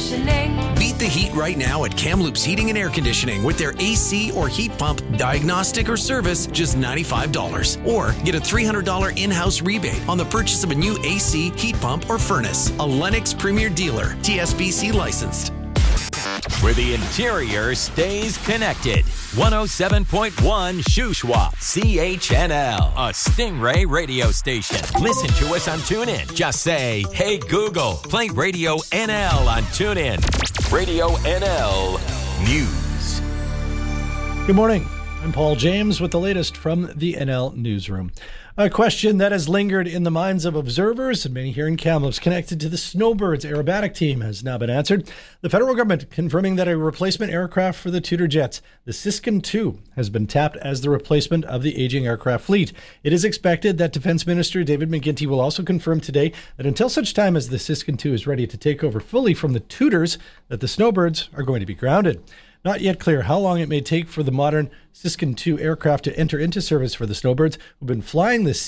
conditioning. Beat the heat right now at Kamloops Heating and Air Conditioning with their AC or heat pump diagnostic or service, just $95. Or get a $300 in-house rebate on the purchase of a new AC, heat pump, or furnace. A Lennox Premier Dealer, TSBC licensed. Where the interior stays connected. 107.1 Shuswap, CHNL, a Stingray radio station. Listen to us on TuneIn. Just say, hey Google, play Radio NL on TuneIn. Radio NL News. Good morning. I'm Paul James with the latest from the NL Newsroom. A question that has lingered in the minds of observers and many here in Kamloops connected to the Snowbirds aerobatic team has now been answered. The federal government confirming that a replacement aircraft for the Tudor jets, the Siskin II, has been tapped as the replacement of the aging aircraft fleet. It is expected that Defense Minister David McGuinty will also confirm today that until such time as the Siskin II is ready to take over fully from the Tudors, that the Snowbirds are going to be grounded. Not yet clear how long it may take for the modern Siskin II aircraft to enter into service for the Snowbirds, who've been flying the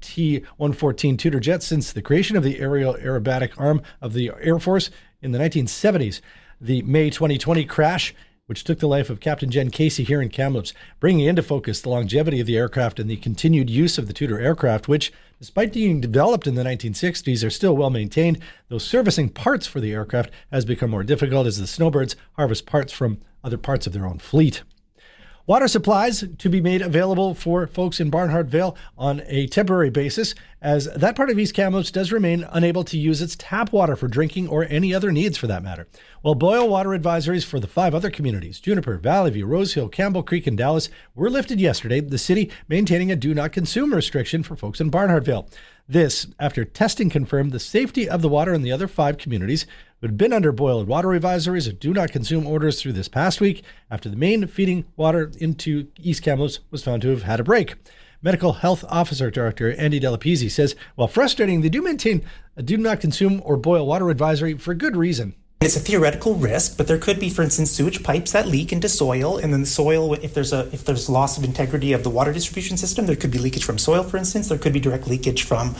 CT-114 Tudor jet since the creation of the aerial aerobatic arm of the Air Force in the 1970s. The May 2020 crash, which took the life of Captain Jen Casey here in Kamloops, bringing into focus the longevity of the aircraft and the continued use of the Tudor aircraft, which, despite being developed in the 1960s, are still well maintained, though servicing parts for the aircraft has become more difficult as the Snowbirds harvest parts from other parts of their own fleet. Water supplies to be made available for folks in Barnhart Vale on a temporary basis, as that part of East Kamloops does remain unable to use its tap water for drinking or any other needs for that matter. While boil water advisories for the 5 other communities, Juniper, Valley View, Rosehill, Campbell Creek, and Dallas, were lifted yesterday, the city maintaining a do not consume restriction for folks in Barnhart Vale. This after testing confirmed the safety of the water in the other 5 communities who had been under boil water advisories or do not consume orders through this past week after the main feeding water into East Kamloops was found to have had a break. Medical Health Officer Director Andy Delapizzi says, while frustrating, they do maintain a do not consume or boil water advisory for good reason. It's a theoretical risk, but there could be, for instance, sewage pipes that leak into soil, and then the soil, if there's loss of integrity of the water distribution system, there could be leakage from soil, for instance. There could be direct leakage from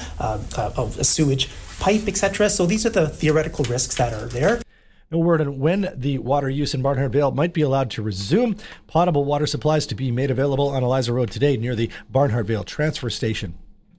a sewage pipe, etc. So these are the theoretical risks that are there. No word on when the water use in Barnhart Vale might be allowed to resume. Potable water supplies to be made available on Eliza Road today near the Barnhart Vale transfer station.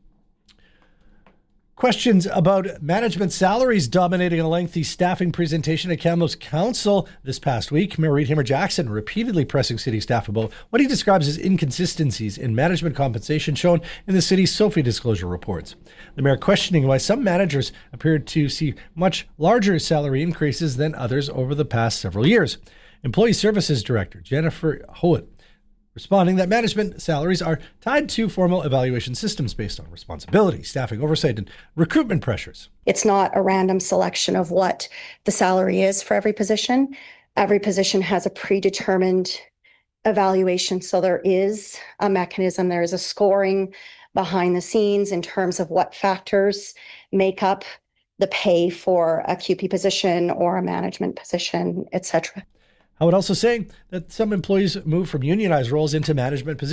Questions about management salaries dominating a lengthy staffing presentation at Kamloops Council this past week. Mayor Reed Hammer-Jackson repeatedly pressing city staff about what he describes as inconsistencies in management compensation shown in the city's SOFI disclosure reports. The mayor questioning why some managers appeared to see much larger salary increases than others over the past several years. Employee Services Director Jennifer Howitt responding that management salaries are tied to formal evaluation systems based on responsibility, staffing oversight, and recruitment pressures. It's not a random selection of what the salary is for every position. Every position has a predetermined evaluation. So there is a mechanism, there is a scoring behind the scenes in terms of what factors make up the pay for a QP position or a management position, etc. I would also say that some employees move from unionized roles into management positions.